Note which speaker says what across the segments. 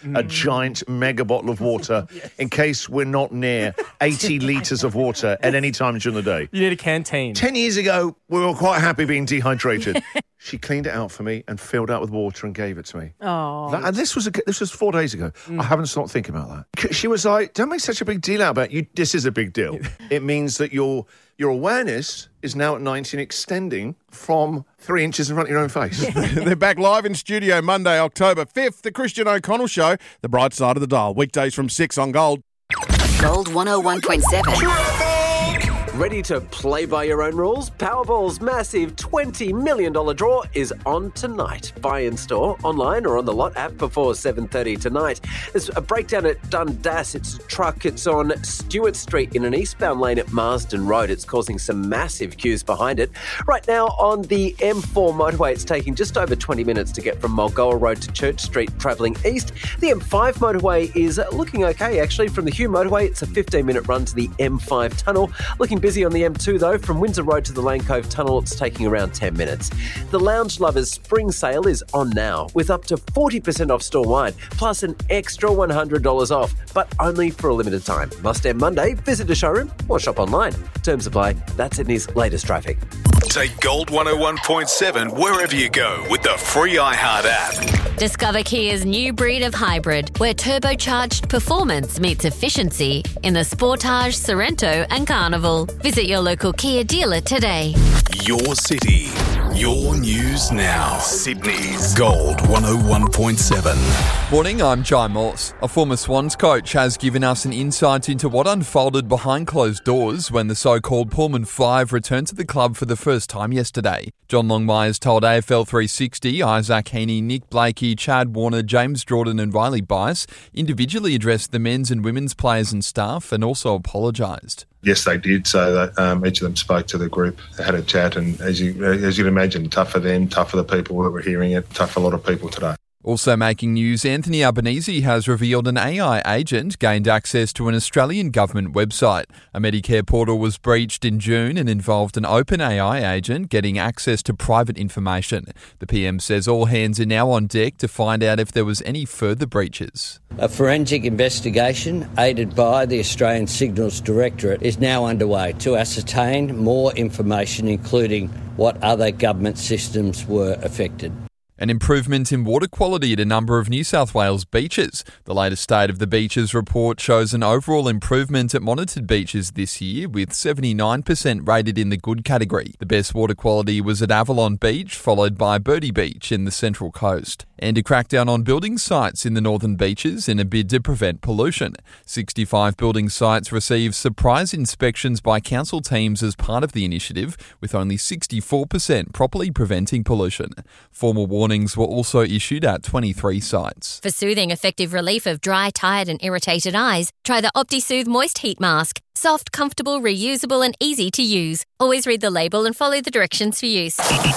Speaker 1: a giant mega bottle of water in case we're not near 80 litres of water at any time during the day.
Speaker 2: You need a canteen.
Speaker 1: 10 years ago, we were quite happy being dehydrated. She cleaned it out for me and filled it out with water and gave it to me.
Speaker 3: Oh.
Speaker 1: And this was 4 days ago. I haven't stopped thinking about that. She was like, don't make such a big deal out about it. This is a big deal. It means that your awareness is now at 90 and extending from 3 inches in front of your own face.
Speaker 4: They're back live in studio Monday, October 5th. The Christian O'Connell Show, The Bright Side of the Dial. Weekdays from 6 on Gold.
Speaker 5: Gold 101.7.
Speaker 6: Ready to play by your own rules? Powerball's massive $20 million draw is on tonight. Buy in store, online or on the Lot app before 7:30 tonight. There's a breakdown at Dundas. It's a truck. It's on Stewart Street in an eastbound lane at Marsden Road. It's causing some massive queues behind it. Right now on the M4 motorway, it's taking just over 20 minutes to get from Mulgoa Road to Church Street travelling east. The M5 motorway is looking okay, actually. From the Hugh motorway, it's a 15-minute run to the M5 tunnel. Looking busy on the M2 though. From Windsor Road to the Lane Cove Tunnel, it's taking around 10 minutes. The Lounge Lovers Spring Sale is on now with up to 40% off store-wide, plus an extra $100 off, but only for a limited time. Must end Monday. Visit a showroom or shop online. Terms apply. That's Sydney's latest traffic.
Speaker 7: Take Gold 101.7 wherever you go with the free iHeart app.
Speaker 5: Discover Kia's new breed of hybrid, where turbocharged performance meets efficiency in the Sportage, Sorento and Carnival. Visit your local Kia dealer today.
Speaker 7: Your city, your news now. Sydney's Gold 101.7.
Speaker 8: Morning, I'm Jai Morse. A former Swans coach has given us an insight into what unfolded behind closed doors when the so-called Pullman 5 returned to the club for the first time yesterday. John Longmire's told AFL 360 Isaac Heaney, Nick Blakey, Chad Warner, James Jordan and Riley Bice individually addressed the men's and women's players and staff and also apologised.
Speaker 9: Yes, they did. So that each of them spoke to the group, had a chat, and as you can imagine, tough for them, tough for the people that were hearing it, tough for a lot of people today.
Speaker 8: Also making news, Anthony Albanese has revealed an AI agent gained access to an Australian government website. A Medicare portal was breached in June and involved an open AI agent getting access to private information. The PM says all hands are now on deck to find out if there was any further breaches.
Speaker 10: A forensic investigation, aided by the Australian Signals Directorate, is now underway to ascertain more information, including what other government systems were affected.
Speaker 8: An improvement in water quality at a number of New South Wales beaches. The latest State of the Beaches report shows an overall improvement at monitored beaches this year, with 79% rated in the good category. The best water quality was at Avalon Beach, followed by Birdie Beach in the Central Coast. And a crackdown on building sites in the northern beaches in a bid to prevent pollution. 65 building sites received surprise inspections by council teams as part of the initiative, with only 64% properly preventing pollution. Formal warnings were also issued at 23 sites.
Speaker 5: For soothing, effective relief of dry, tired and irritated eyes, try the OptiSoothe Moist Heat Mask. Soft, comfortable, reusable and easy to use. Always read the label and follow the directions for use.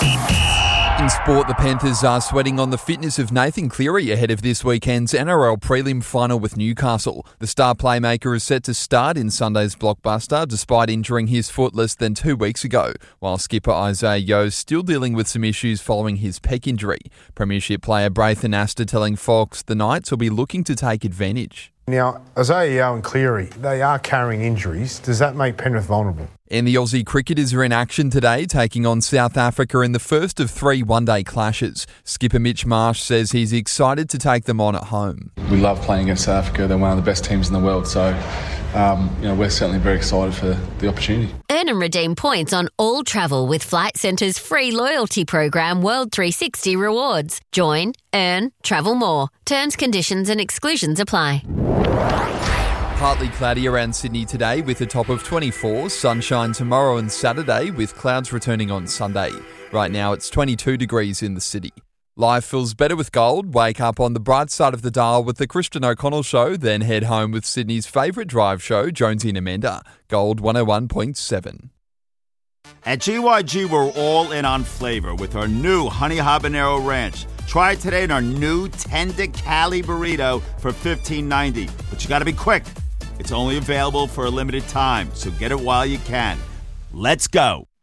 Speaker 8: In sport, the Panthers are sweating on the fitness of Nathan Cleary ahead of this weekend's NRL prelim final with Newcastle. The star playmaker is set to start in Sunday's blockbuster despite injuring his foot less than 2 weeks ago, while skipper Isaiah Yeo is still dealing with some issues following his pec injury. Premiership player Braithen Astor telling Fox the Knights will be looking to take advantage.
Speaker 11: Now, Isaiah Yeo and Cleary, they are carrying injuries. Does that make Penrith vulnerable?
Speaker 8: And the Aussie cricketers are in action today, taking on South Africa in the first of 3 one-day clashes. Skipper Mitch Marsh says he's excited to take them on at home.
Speaker 12: We love playing against South Africa. They're one of the best teams in the world, so we're certainly very excited for the opportunity.
Speaker 5: Earn and redeem points on all travel with Flight Centre's free loyalty program World 360 Rewards. Join, earn, travel more. Terms, conditions and exclusions apply.
Speaker 8: Partly cloudy around Sydney today with a top of 24, sunshine tomorrow and Saturday with clouds returning on Sunday. Right now it's 22 degrees in the city. Life feels better with gold. Wake up on the bright side of the dial with the Christian O'Connell Show, then head home with Sydney's favourite drive show, Jonesy and Amanda. Gold 101.7.
Speaker 13: At GYG, we're all in on flavor with our new Honey Habanero Ranch. Try it today in our new Tender Cali Burrito for $15.90. But you got to be quick. It's only available for a limited time, so get it while you can. Let's go.